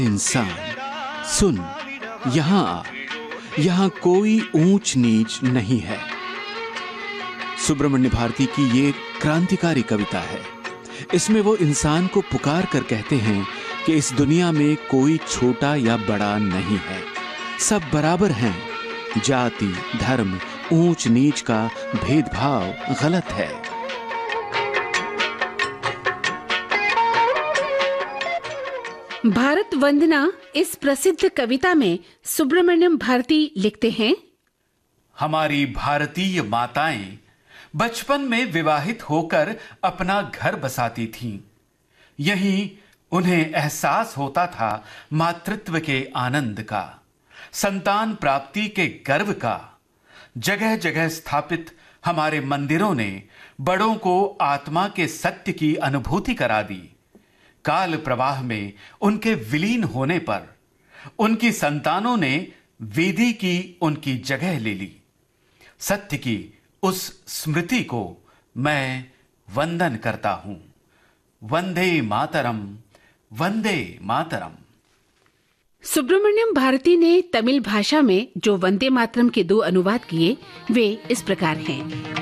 इंसान सुन, यहाँ आ, यहाँ कोई ऊंच नीच नहीं है। सुब्रमण्य भारती की ये क्रांतिकारी कविता है। इसमें वो इंसान को पुकार कर कहते हैं कि इस दुनिया में कोई छोटा या बड़ा नहीं है, सब बराबर हैं। जाति, धर्म, ऊंच नीच का भेदभाव गलत है। भारत वंदना इस प्रसिद्ध कविता में सुब्रमण्यम भारती लिखते हैं, हमारी भारतीय माताएं बचपन में विवाहित होकर अपना घर बसाती थीं। यहीं उन्हें एहसास होता था मातृत्व के आनंद का, संतान प्राप्ति के गर्व का। जगह जगह स्थापित हमारे मंदिरों ने बड़ों को आत्मा के सत्य की अनुभूति करा दी। काल प्रवाह में उनके विलीन होने पर उनकी संतानों ने वेदी की उनकी जगह ले ली। सत्य की उस स्मृति को मैं वंदन करता हूं। वंदे मातरम, वंदे मातरम। सुब्रमण्यम भारती ने तमिल भाषा में जो वंदे मातरम के 2 अनुवाद किए वे इस प्रकार हैं।